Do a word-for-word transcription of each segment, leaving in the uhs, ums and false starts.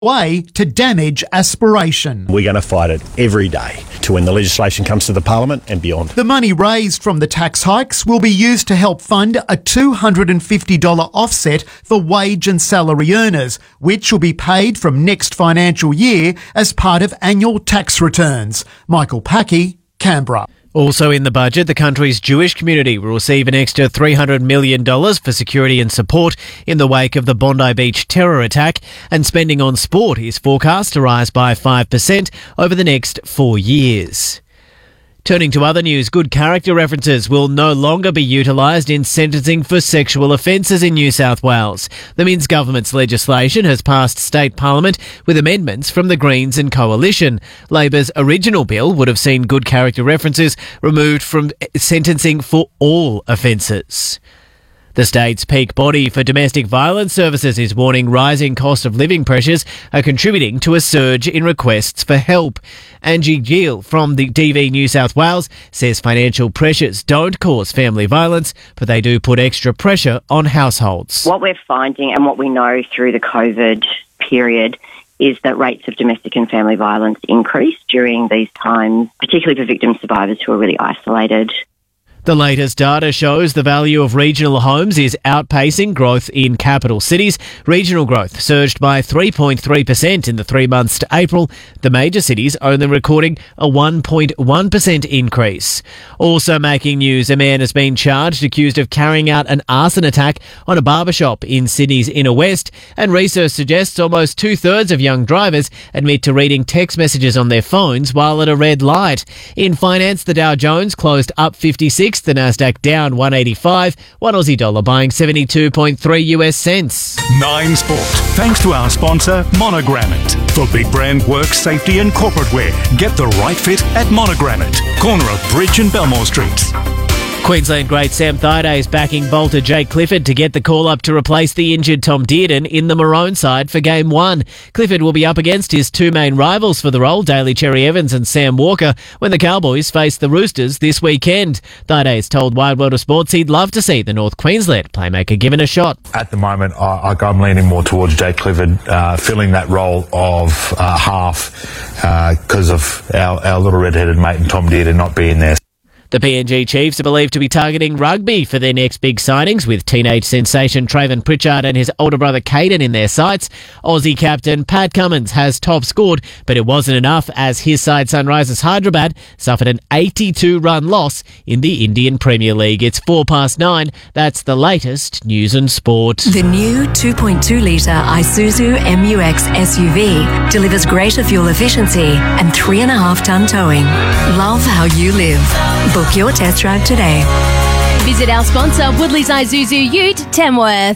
way to damage aspiration. We're going to fight it every day to when the legislation comes to the Parliament and beyond. The money raised from the tax hikes will be used to help fund a two hundred fifty dollars offset for wage and salary earners, which will be paid from next financial year as part of annual tax returns. Michael Packey, Canberra. Also in the budget, the country's Jewish community will receive an extra three hundred million dollars for security and support in the wake of the Bondi Beach terror attack, and spending on sport is forecast to rise by five percent over the next four years. Turning to other news, good character references will no longer be utilised in sentencing for sexual offences in New South Wales. The Minns government's legislation has passed state parliament with amendments from the Greens and Coalition. Labor's original bill would have seen good character references removed from sentencing for all offences. The state's peak body for domestic violence services is warning rising cost of living pressures are contributing to a surge in requests for help. Angie Gill from the D V New South Wales says financial pressures don't cause family violence, but they do put extra pressure on households. What we're finding and what we know through the COVID period is that rates of domestic and family violence increase during these times, particularly for victim survivors who are really isolated. The latest data shows the value of regional homes is outpacing growth in capital cities. Regional growth surged by three point three percent in the three months to April, the major cities only recording a one point one percent increase. Also making news, a man has been charged accused of carrying out an arson attack on a barbershop in Sydney's inner west, and research suggests almost two-thirds of young drivers admit to reading text messages on their phones while at a red light. In finance, the Dow Jones closed up fifty-six, the Nasdaq down one eighty-five, one Aussie dollar buying seventy-two point three US cents. Nine Sport, thanks to our sponsor Monogrammet. For big brand work, safety and corporate wear, get the right fit at Monogrammet, corner of Bridge and Belmore Streets. Queensland great Sam Thaiday is backing bowler Jake Clifford to get the call-up to replace the injured Tom Dearden in the Maroon side for Game one. Clifford will be up against his two main rivals for the role, Daly Cherry Evans and Sam Walker, when the Cowboys face the Roosters this weekend. Thaiday has told Wide World of Sports he'd love to see the North Queensland playmaker given a shot. At the moment, I, I'm leaning more towards Jake Clifford uh, filling that role of uh, half because uh, of our, our little red-headed mate and Tom Dearden not being there. The P N G Chiefs are believed to be targeting rugby for their next big signings, with teenage sensation Trayvon Pritchard and his older brother Caden in their sights. Aussie captain Pat Cummins has top scored, but it wasn't enough as his side Sunrisers Hyderabad suffered an eighty-two run loss in the Indian Premier League. It's four past nine. That's the latest news and sport. The new two point two litre Isuzu M U X S U V delivers greater fuel efficiency and three point five tonne towing. Love how you live. Book your test drive today. Visit our sponsor, Woodley's Isuzu Ute, Tamworth.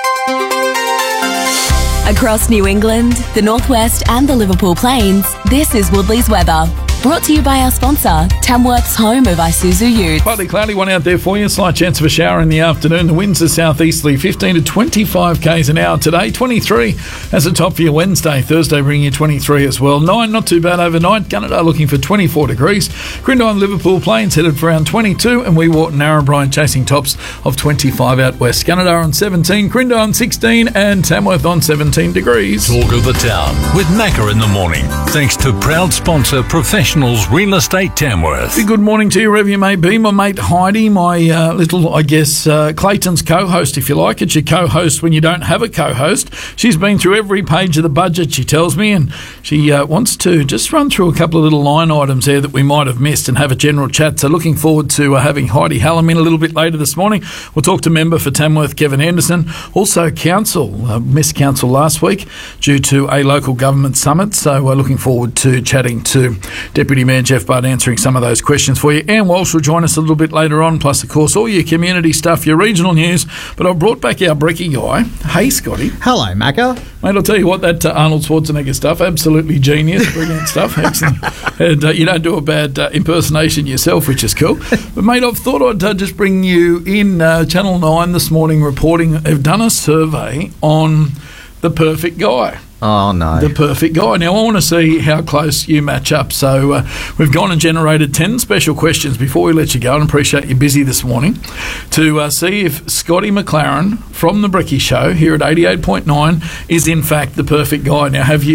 Across New England, the Northwest and the Liverpool Plains, this is Woodley's weather. Brought to you by our sponsor, Tamworth's home of Isuzu Utes. Partly cloudy one out there for you. Slight chance of a shower in the afternoon. The winds are southeasterly, fifteen to twenty-five k's an hour today. twenty-three as a top for your Wednesday. Thursday bringing you twenty-three as well. nine, not too bad overnight. Gunnedah looking for twenty-four degrees. Grindon and Liverpool Plains headed for around twenty-two. And Wewart and Narrabri chasing tops of twenty-five out west. Gunnedah on seventeen. Grindon on sixteen. And Tamworth on seventeen degrees. Talk of the town with Macca in the morning. Thanks to proud sponsor Professionals Real Estate Tamworth. Good morning to you, wherever you may be. My mate Heidi, my uh, little, I guess, uh, Clayton's co-host, if you like. It's your co-host when you don't have a co-host. She's been through every page of the budget, she tells me, and she uh, wants to just run through a couple of little line items there that we might have missed and have a general chat. So looking forward to uh, having Heidi Hallam in a little bit later this morning. We'll talk to member for Tamworth, Kevin Henderson. Also council, uh, missed council last week due to a local government summit. So we're looking forward to chatting to Deputy Mayor Jeff Budd answering some of those questions for you. Anne Walsh will join us a little bit later on, plus, of course, all your community stuff, your regional news. But I've brought back our brekkie guy. Hey, Scotty. Hello, Macca. Mate, I'll tell you what, that uh, Arnold Schwarzenegger stuff, absolutely genius, brilliant stuff, excellent. And uh, you don't do a bad uh, impersonation yourself, which is cool. But, mate, I've thought I'd uh, just bring you in. uh, Channel nine this morning reporting, have done a survey on the perfect guy. Oh, no. The perfect guy. Now, I want to see how close you match up. So uh, we've gone and generated ten special questions before we let you go, and appreciate you're busy this morning, to uh, see if Scotty McLaren from The Bricky Show here at eighty-eight point nine is in fact the perfect guy. Now, have you